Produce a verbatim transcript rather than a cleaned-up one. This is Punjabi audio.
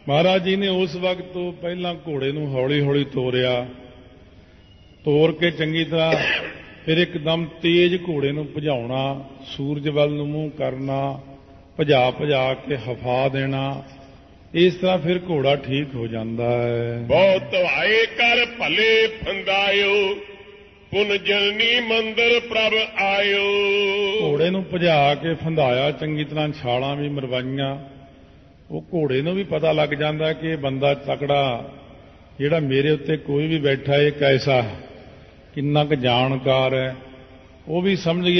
ਮਹਾਰਾਜ ਜੀ ਨੇ ਉਸ ਵਕਤ ਤੋਂ ਪਹਿਲਾਂ ਘੋੜੇ ਨੂੰ ਹੌਲੀ ਹੌਲੀ ਤੋਰਿਆ, ਤੋਰ ਕੇ ਚੰਗੀ ਤਰ੍ਹਾਂ ਫਿਰ ਇੱਕਦਮ ਤੇਜ਼ ਘੋੜੇ ਨੂੰ ਭਜਾਉਣਾ, ਸੂਰਜ ਵੱਲ ਨੂੰ ਮੂੰਹ ਕਰਨਾ, ਭਜਾ ਭਜਾ ਕੇ ਹਫਾ ਦੇਣਾ। ਇਸ ਤਰ੍ਹਾਂ ਫਿਰ ਘੋੜਾ ਠੀਕ ਹੋ ਜਾਂਦਾ ਹੈ। ਬਹੁਤ ਧਵਾਏ ਕਰ ਭਲੇ ਫੰਦਾਇਓ, ਪੁਨ ਜਨਨੀ ਮੰਦਰ ਪ੍ਰਭ ਆਇਓ। ਘੋੜੇ ਨੂੰ ਭਜਾ ਕੇ ਫੰਦਾਇਆ, ਚੰਗੀ ਤਰ੍ਹਾਂ ਛਾਲਾਂ ਵੀ ਮਰਵਾਈਆਂ। ਉਹ ਘੋੜੇ ਨੂੰ ਵੀ ਪਤਾ ਲੱਗ ਜਾਂਦਾ ਕਿ ਇਹ ਬੰਦਾ ਤਕੜਾ, ਜਿਹੜਾ ਮੇਰੇ ਉੱਤੇ ਕੋਈ ਵੀ ਬੈਠਾ ਇਹ ਕੈਸਾ, ਕਿੰਨਾ ਕੁ ਜਾਣਕਾਰ ਹੈ। ਉਹ ਵੀ ਸਮਝ ਗਿਆ